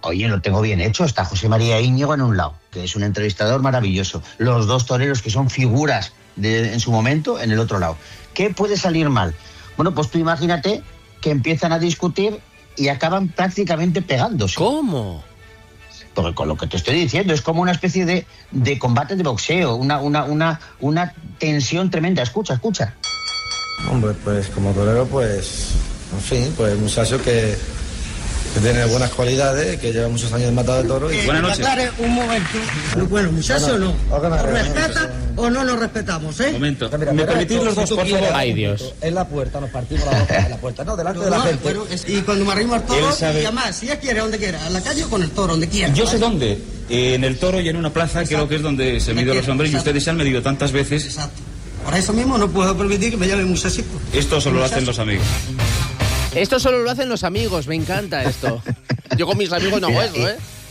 Oye, lo tengo bien hecho. Está José María Íñigo en un lado, que es un entrevistador maravilloso. Los dos toreros que son figuras en su momento en el otro lado. ¿Qué puede salir mal? Bueno, pues tú imagínate que empiezan a discutir y acaban prácticamente pegándose. ¿Cómo? Porque con lo que te estoy diciendo es como una especie de combate de boxeo, una tensión tremenda. Escucha. Hombre, pues como torero, pues, en fin, pues un muchacho que tiene buenas cualidades, que lleva muchos años matado de toro. Buenas noches. Aclare un momento. Bueno, muchacho, no. ¿Nos respeta o no nos respetamos, eh? Momento. ¿Me permitís los dos, por favor? Ay, Dios. En la puerta, nos partimos la boca en la puerta, no, delante de la gente. Y cuando me arrimo al toro, Él sabe- y además, si ella quiere, donde quiera, en la calle o con el toro, donde quiera. Yo sé dónde. En el Toro y en una plaza, creo que es donde se miden los hombres, y ustedes se han medido tantas veces. Exacto. Por eso mismo no puedo permitir que me llame muchachito. Esto solo lo hacen los amigos. Esto solo lo hacen los amigos, me encanta esto. Yo con mis amigos no hago eso, ¿eh?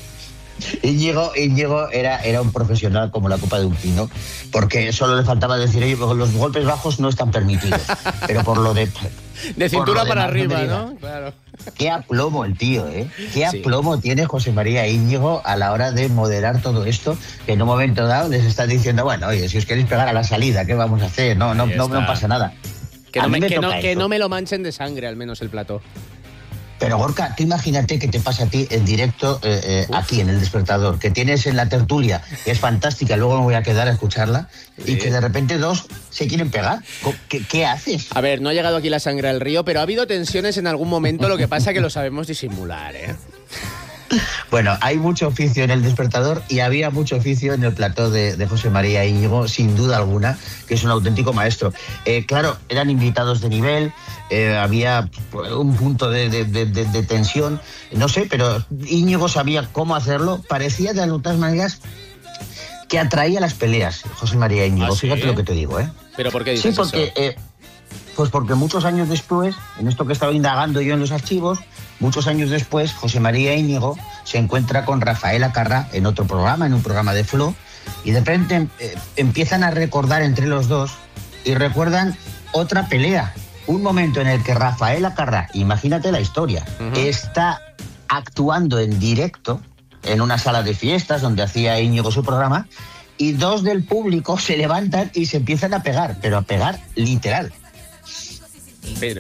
Íñigo era un profesional como la copa de un pino, porque solo le faltaba decir, oye, pues los golpes bajos no están permitidos, pero por lo de... De cintura para arriba, diga. ¿no? Claro. Qué aplomo el tío, ¿eh? Qué aplomo tiene José María Íñigo a la hora de moderar todo esto, que en un momento dado les está diciendo, bueno, oye, si os queréis pegar a la salida, ¿qué vamos a hacer? No pasa nada. Que A no mí me, me toca que eso. no me lo manchen de sangre, al menos el plató. Pero Gorka, tú imagínate que te pasa a ti en directo aquí en El Despertador, que tienes en la tertulia, que es fantástica, luego me voy a quedar a escucharla, y que de repente dos se quieren pegar. ¿Qué haces? A ver, no ha llegado aquí la sangre al río, pero ha habido tensiones en algún momento, lo que pasa que lo sabemos disimular, ¿eh? Bueno, hay mucho oficio en El Despertador y había mucho oficio en el plató de José María Íñigo, sin duda alguna, que es un auténtico maestro. Claro, eran invitados de nivel, había un punto de tensión, no sé, pero Íñigo sabía cómo hacerlo. Parecía de otras maneras que atraía las peleas, José María Íñigo. ¿Ah, sí? Fíjate lo que te digo, ¿eh? ¿Pero por qué dices Sí, porque... eso? Pues porque muchos años después, en esto que estaba indagando yo en los archivos, muchos años después, José María Íñigo se encuentra con Rafaela Carrà en otro programa, en un programa de Flo, y de repente empiezan a recordar entre los dos y recuerdan otra pelea. Un momento en el que Rafaela Carrà, imagínate la historia, está actuando en directo en una sala de fiestas donde hacía Íñigo su programa, y dos del público se levantan y se empiezan a pegar, pero a pegar literal. Pero...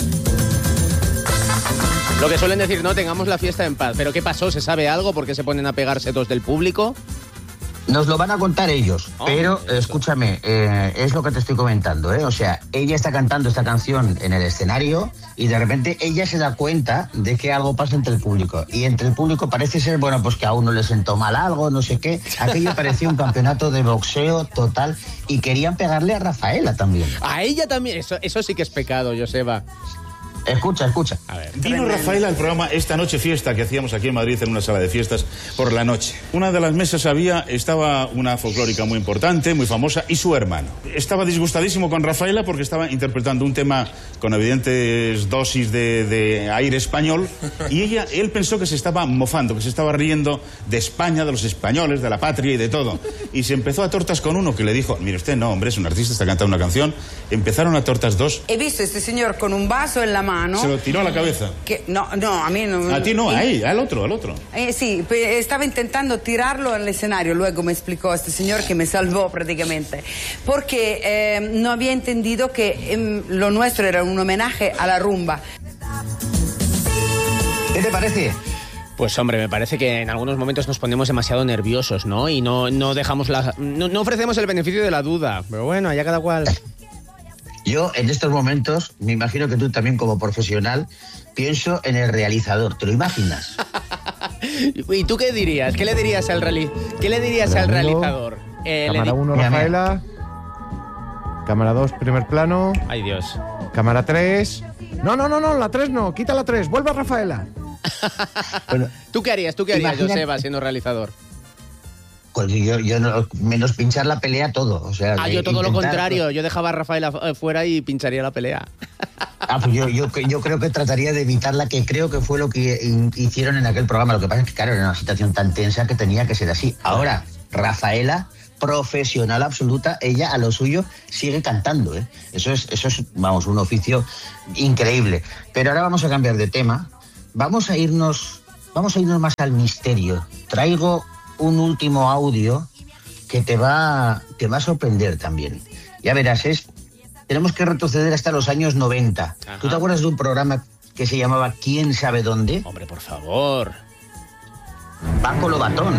Lo que suelen decir, no, tengamos la fiesta en paz. ¿Pero qué pasó? ¿Se sabe algo? ¿Por qué se ponen a pegarse dos del público? Nos lo van a contar ellos, pero eso. escúchame, es lo que te estoy comentando, ¿eh? O sea, ella está cantando esta canción en el escenario y de repente ella se da cuenta de que algo pasa entre el público. Y entre el público parece ser, bueno, pues que a uno le sentó mal algo, no sé qué. Aquello parecía un campeonato de boxeo total y querían pegarle a Rafaela también. A ella también. Eso sí que es pecado, Joseba. Escucha. A ver. Vino Rafaela al programa Esta Noche Fiesta que hacíamos aquí en Madrid en una sala de fiestas por la noche. Una de las mesas estaba una folclórica muy importante, muy famosa, y su hermano. Estaba disgustadísimo con Rafaela porque estaba interpretando un tema con evidentes dosis de aire español y él pensó que se estaba mofando, que se estaba riendo de España, de los españoles, de la patria y de todo. Y se empezó a tortas con uno que le dijo, mire usted, no, hombre, es un artista, está cantando una canción. Empezaron a tortas dos. He visto a este señor con un vaso en la mano. Se lo tiró a la cabeza. No, a mí no. A ti no, a él, al otro. Sí, estaba intentando tirarlo al escenario, luego me explicó este señor que me salvó prácticamente, porque no había entendido que lo nuestro era un homenaje a la rumba. ¿Qué te parece? Pues hombre, me parece que en algunos momentos nos ponemos demasiado nerviosos, ¿no? Y no dejamos no ofrecemos el beneficio de la duda. Pero bueno, allá cada cual. Yo, en estos momentos, me imagino que tú también como profesional, pienso en el realizador. ¿Te lo imaginas? ¿Y tú qué dirías? ¿Qué le dirías al realizador? Cámara 1, Rafaela. Cámara 2, primer plano. Ay, Dios. Cámara 3. No, la 3 no. Quita la 3. Vuelve a Rafaela. Bueno, ¿Tú qué harías, Joseba, siendo realizador? Pues yo no, menos pinchar la pelea todo. O sea, yo todo lo contrario. Yo dejaba a Rafaela fuera y pincharía la pelea. Pues yo creo que trataría de evitarla, que creo que fue lo que hicieron en aquel programa. Lo que pasa es que, claro, era una situación tan tensa que tenía que ser así. Ahora, Rafaela, profesional absoluta, ella a lo suyo sigue cantando, ¿eh? Eso es, vamos, un oficio increíble. Pero ahora vamos a cambiar de tema. Vamos a irnos vamos a irnos más al misterio. Traigo un último audio que te va a sorprender también. Ya verás, tenemos que retroceder hasta los años 90. Ajá. ¿Tú te acuerdas de un programa que se llamaba ¿Quién sabe dónde? Hombre, por favor. Paco Lobatón.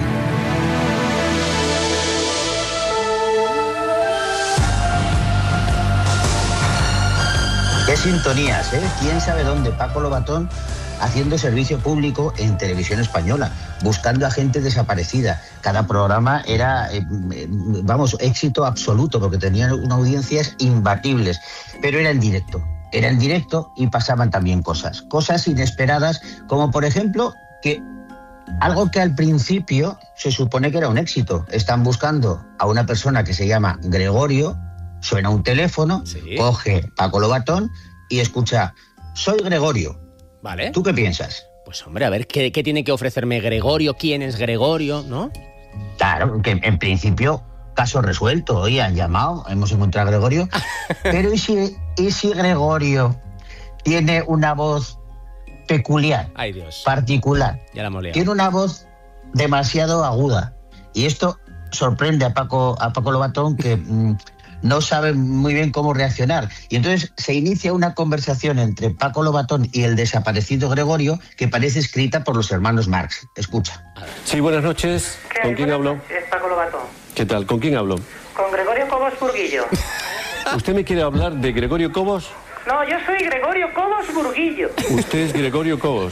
Qué sintonías, ¿eh? ¿Quién sabe dónde? Paco Lobatón haciendo servicio público en televisión española, buscando a gente desaparecida. Cada programa era, éxito absoluto, porque tenían unas audiencias imbatibles, pero era en directo y pasaban también cosas inesperadas, como por ejemplo que algo que al principio se supone que era un éxito. Están buscando a una persona que se llama Gregorio, suena un teléfono, ¿sí? Coge Paco Lobatón y escucha, soy Gregorio. Vale. ¿Tú qué piensas? Pues hombre, a ver, ¿qué tiene que ofrecerme Gregorio? ¿Quién es Gregorio? ¿No? Claro, que en principio, caso resuelto. Hoy han llamado, hemos encontrado a Gregorio. Pero ¿y si Gregorio tiene una voz peculiar? Ay, Dios. Particular. Ya la hemos liado. Tiene una voz demasiado aguda. Y esto sorprende a Paco Lobatón, que no sabe muy bien cómo reaccionar. Y entonces se inicia una conversación entre Paco Lobatón y el desaparecido Gregorio que parece escrita por los hermanos Marx. Escucha. Sí, buenas noches. ¿Con quién hablo? Es Paco Lobatón. ¿Qué tal? ¿Con quién hablo? Con Gregorio Cobos Burguillo. ¿Usted me quiere hablar de Gregorio Cobos? No, yo soy Gregorio Cobos Burguillo. ¿Usted es Gregorio Cobos?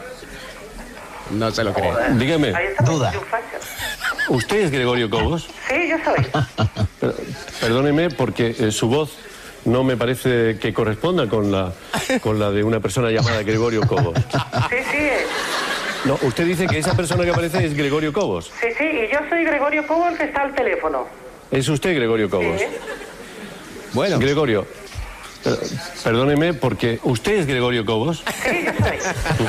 No se lo cree. Dígame. Duda. ¿Usted es Gregorio Cobos? Sí, yo soy. Perdóneme porque su voz no me parece que corresponda con la de una persona llamada Gregorio Cobos. Sí. No, usted dice que esa persona que aparece es Gregorio Cobos. Sí, y yo soy Gregorio Cobos, que está al teléfono. ¿Es usted Gregorio Cobos? Sí. Bueno. Gregorio, perdóneme porque usted es Gregorio Cobos. Sí, yo soy.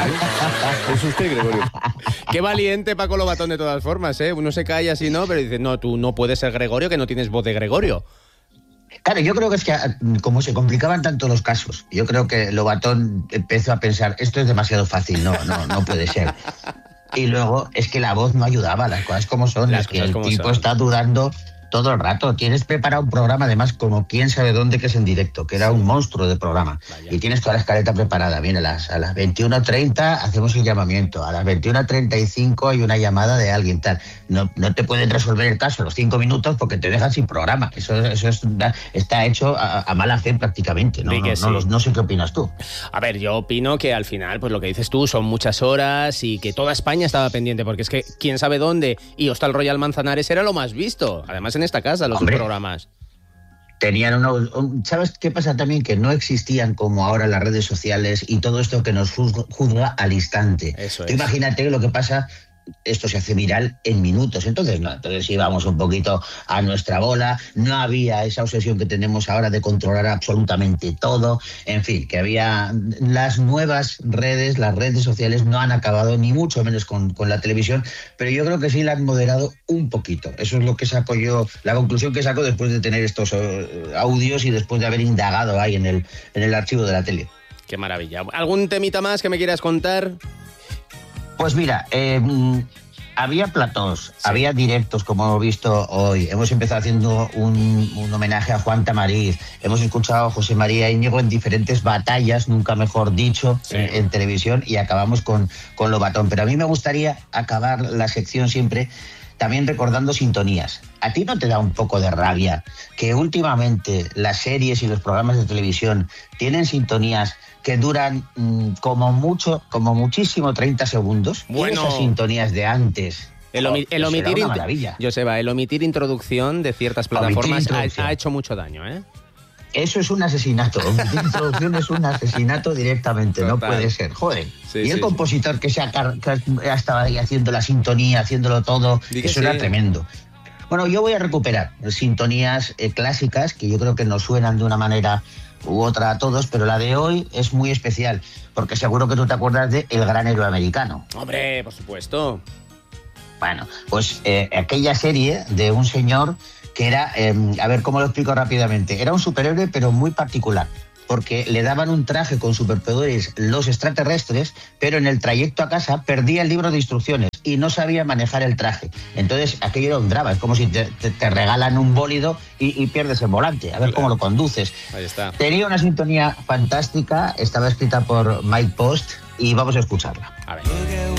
¿Es usted Gregorio? Qué valiente Paco Lobatón de todas formas, ¿eh? Uno se calla así, ¿no? Pero dice, no, tú no puedes ser Gregorio, que no tienes voz de Gregorio. Claro, yo creo que es que como se complicaban tanto los casos, yo creo que Lobatón empezó a pensar, esto es demasiado fácil, no puede ser. Y luego es que la voz no ayudaba, las cosas como son, es que el tipo está dudando todo el rato. Tienes preparado un programa, además, como quién sabe dónde, que es en directo, que era un monstruo de programa. Vaya. Y tienes toda la escaleta preparada. Bien, a las 21:30 hacemos el llamamiento, a las 21:35 hay una llamada de alguien, tal. No te pueden resolver el caso en los 5 minutos porque te dejan sin programa. Eso está hecho a mala fe prácticamente. No sé qué opinas tú. A ver, yo opino que al final, pues lo que dices tú, son muchas horas y que toda España estaba pendiente, porque es que quién sabe dónde y Hostal Royal Manzanares era lo más visto. Además, en esta casa, los programas. Tenían ¿sabes qué pasa también? Que no existían como ahora las redes sociales y todo esto que nos juzga al instante. Eso Tú imagínate lo que pasa, esto se hace viral en minutos. Entonces íbamos un poquito a nuestra bola, no había esa obsesión que tenemos ahora de controlar absolutamente todo. En fin, que había las nuevas redes, las redes sociales no han acabado ni mucho menos con la televisión, pero yo creo que sí la han moderado un poquito. Eso es lo que saco yo, la conclusión que saco después de tener estos audios y después de haber indagado ahí en el archivo de la tele. Qué maravilla. ¿Algún temita más que me quieras contar? Pues mira, había platós, sí. Había directos, como hemos visto hoy. Hemos empezado haciendo un homenaje a Juan Tamariz. Hemos escuchado a José María Íñigo en diferentes batallas, nunca mejor dicho, sí. en televisión, y acabamos con Lobatón. Pero a mí me gustaría acabar la sección siempre también recordando sintonías. ¿A ti no te da un poco de rabia que últimamente las series y los programas de televisión tienen sintonías que duran como muchísimo 30 segundos? Bueno, esas sintonías de antes. El omitir, Joseba, el omitir introducción de ciertas plataformas ha hecho mucho daño, ¿eh? Eso es un asesinato. Omitir introducción es un asesinato directamente. Total. No puede ser. Joder. Sí, y el compositor que estaba ahí haciendo la sintonía, haciéndolo todo, eso era tremendo. Bueno, yo voy a recuperar sintonías clásicas que yo creo que nos suenan de una manera u otra a todos, pero la de hoy es muy especial, porque seguro que tú te acuerdas de El Gran Héroe Americano. Hombre, por supuesto. Bueno, pues aquella serie de un señor que era, a ver cómo lo explico rápidamente, era un superhéroe pero muy particular, porque le daban un traje con superpoderes los extraterrestres, pero en el trayecto a casa perdía el libro de instrucciones y no sabía manejar el traje. Entonces aquello era un drama, es como si te regalan un bólido y pierdes el volante, a ver cómo lo conduces. Ahí está. Tenía una sintonía fantástica, estaba escrita por Mike Post y vamos a escucharla. A ver.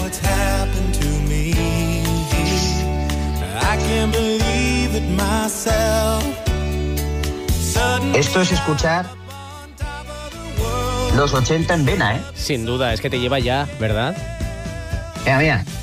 Esto es escuchar los 80 en vena, ¿eh? Sin duda, es que te lleva ya, ¿verdad? Mira, mira.